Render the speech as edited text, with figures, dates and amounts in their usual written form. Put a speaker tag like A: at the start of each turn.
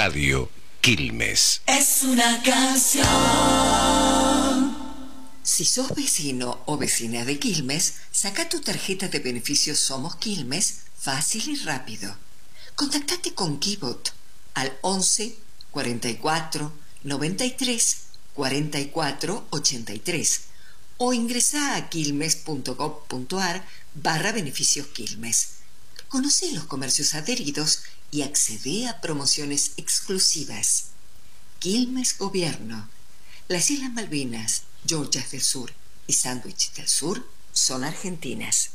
A: Radio Quilmes.
B: Es una canción.
C: Si sos vecino o vecina de Quilmes, saca tu tarjeta de beneficios Somos Quilmes fácil y rápido. Contactate con Kibot al 11 44 93 44 83 o ingresá a quilmes.gov.ar/beneficios Quilmes. Conoce los comercios adheridos y accede a promociones exclusivas. Quilmes Gobierno. Las Islas Malvinas, Georgias del Sur y Sándwich del Sur son argentinas.